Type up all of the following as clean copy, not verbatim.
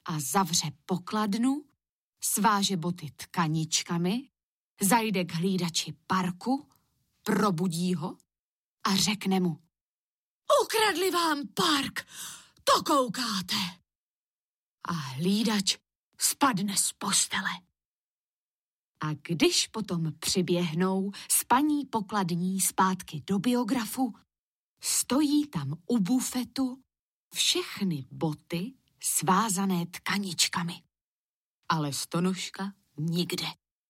a zavře pokladnu, sváže boty tkaničkami, zajde k hlídači parku, probudí ho a řekne mu: Ukradli vám park, to koukáte. A hlídač spadne z postele. A když potom přiběhnou s paní pokladní zpátky do biografu, stojí tam u bufetu všechny boty svázané tkaničkami. Ale stonožka nikde.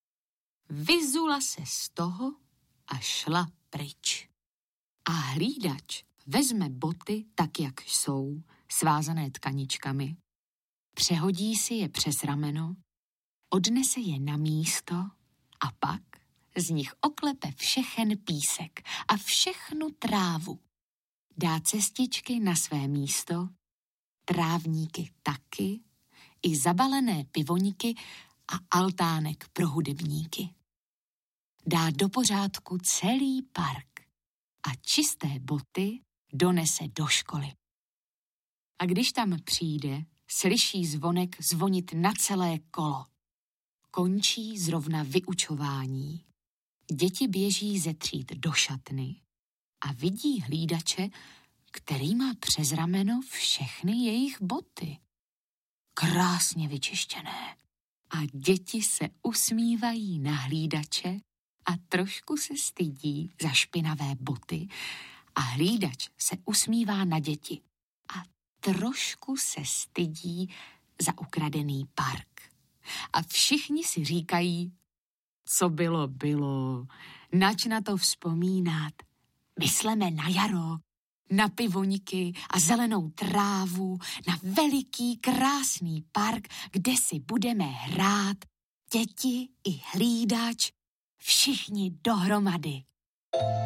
Vyzula se z toho a šla pryč. A hlídač vezme boty tak, jak jsou, svázané tkaničkami, přehodí si je přes rameno, odnese je na místo a pak z nich oklepe všechen písek a všechnu trávu. Dá cestičky na své místo, trávníky taky, i zabalené pivoníky a altánek pro hudebníky. Dá do pořádku celý park a čisté boty donese do školy. A když tam přijde, slyší zvonek zvonit na celé kolo. Končí zrovna vyučování. Děti běží ze tříd do šatny a vidí hlídače, který má přes rameno všechny jejich boty. Krásně vyčištěné. A děti se usmívají na hlídače a trošku se stydí za špinavé boty a hlídač se usmívá na děti a trošku se stydí za ukradený park. A všichni si říkají, co bylo, bylo, nač na to vzpomínat. Mysleme na jaro, na pivoňky a zelenou trávu, na veliký krásný park, kde si budeme hrát, děti i hlídač, všichni dohromady.